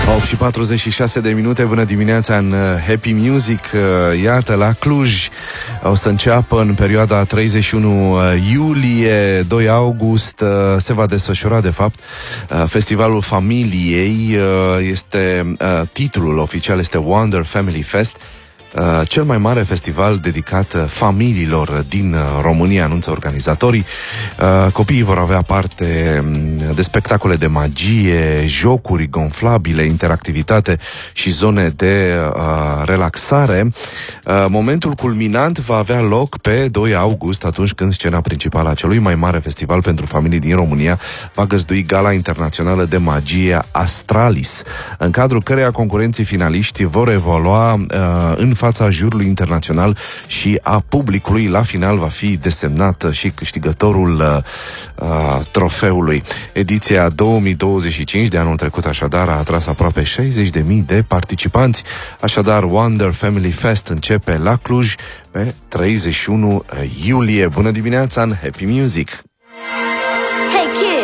8 și 46 de minute, bună dimineața în Happy Music. Iată, la Cluj o să înceapă în perioada 31 iulie, 2 august, se va desfășura, de fapt, Festivalul Familiei. Titlul oficial este Wonder Family Fest, cel mai mare festival dedicat familiilor din România, anunță organizatorii. Copiii vor avea parte de spectacole de magie, jocuri gonflabile, interactivitate și zone de relaxare. Momentul culminant va avea loc pe 2 august, atunci când scena principală a celui mai mare festival pentru familii din România va găzdui Gala Internațională de Magie Astralis, în cadrul căreia concurenții finaliști vor evolua în fața jurului internațional și a publicului. La final va fi desemnat și câștigătorul trofeului. Ediția 2025 de anul trecut, așadar, a atras aproape 60.000 de participanți. Așadar, Wonder Family Fest începe la Cluj pe 31 iulie. Bună dimineața în Happy Music!